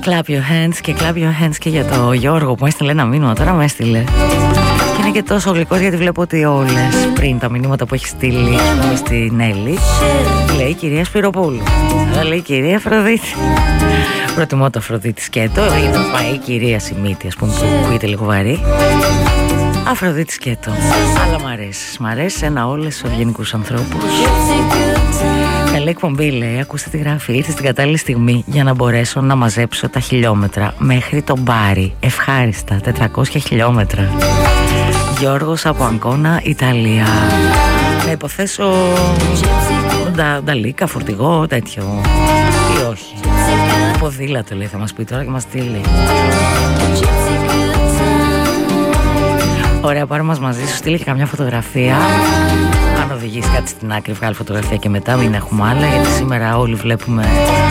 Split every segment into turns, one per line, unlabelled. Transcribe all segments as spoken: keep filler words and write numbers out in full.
Clap your hands και clap your hands και για το Γιώργο που έστειλε ένα μήνυμα. Τώρα με έστειλε. Και είναι και τόσο γλυκός γιατί βλέπω ότι όλες πριν τα μηνύματα που έχει στείλει στη Νέλη λέει κυρία Σπυροπούλου. Αλλά λέει κυρία Αφροδίτη. Προτιμώ το Αφροδίτη σκέτο. Ήταν πάει η κυρία Σιμίτη, ας πούμε, που ακούγεται λίγο βαρύ. Αφροδίτη σκέτο. Αλλά μ' αρέσει. Μ' αρέσει ένα όλες τους ευγενικούς ανθρώπους. Καλή εκπομπή, λέει. Ακούστε τι γράφει. Ήρθε στην κατάλληλη στιγμή για να μπορέσω να μαζέψω τα χιλιόμετρα μέχρι τον Μπάρι. Ευχάριστα. τετρακόσια χιλιόμετρα. Γιώργος από Αγκώνα, Ιταλία. Να υποθέσω ντα, νταλίκα, φορτηγό, τέτοιο. Ή όχι. Ποδήλατο, λέει, θα μας πει τώρα και μας στείλει. Ωραία, πάρε μας μαζί σου, στείλει και καμιά φωτογραφία. Αν οδηγήσει κάτι στην άκρη, βγάλει φωτογραφία και μετά, μην έχουμε άλλα. Γιατί σήμερα όλοι βλέπουμε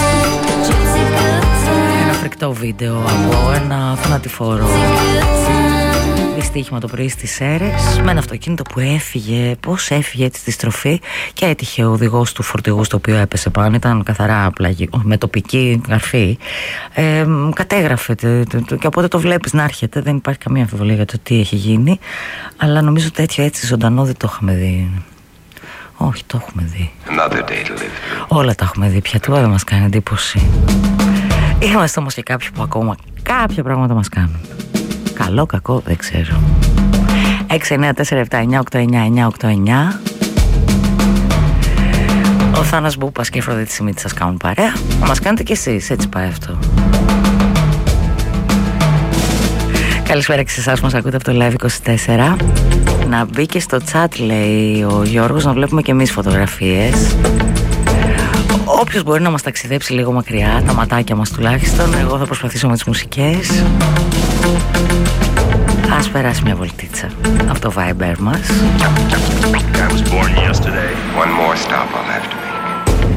ένα φρικτό βίντεο από ένα θανατηφόρο δυστύχημα το πρωί στις Σέρρες με ένα αυτοκίνητο που έφυγε, πώς έφυγε έτσι στη στροφή και έτυχε ο οδηγός του φορτηγού στο οποίο έπεσε πάνω, ήταν καθαρά πλαγι, με τοπική καρφή, ε, κατέγραφε και οπότε το βλέπεις να έρχεται, δεν υπάρχει καμία αμφιβολία για το τι έχει γίνει, αλλά νομίζω τέτοιο έτσι ζωντανό δεν το είχαμε δει. Όχι, το έχουμε δει. Όλα τα έχουμε δει πια, τίποτα δεν μας κάνει εντύπωση. Είμαστε όμως και κάποιοι που ακόμα κάποια πράγματα μας κάνουν. Καλό, κακό, δεν ξέρω. έξι εννιά τέσσερα επτά εννιά οκτώ εννιά εννιά οκτώ εννιά. Ο Θάνας Μπούπας και η Αφροδίτη Σιμίτη σας κάνουν παρέα. Να μας κάνετε κι εσείς, έτσι πάει αυτό. Καλησπέρα και σε εσάς που μας ακούτε από το Live είκοσι τέσσερα. Να μπει και στο chat, λέει ο Γιώργος, να βλέπουμε και εμείς φωτογραφίες. Όποιος μπορεί να μας ταξιδέψει λίγο μακριά, τα ματάκια μας τουλάχιστον, εγώ θα προσπαθήσω με τις μουσικές. Ας περάσει μια βολτίτσα από το Viber μας.
I was born yesterday. One more stop I'll have to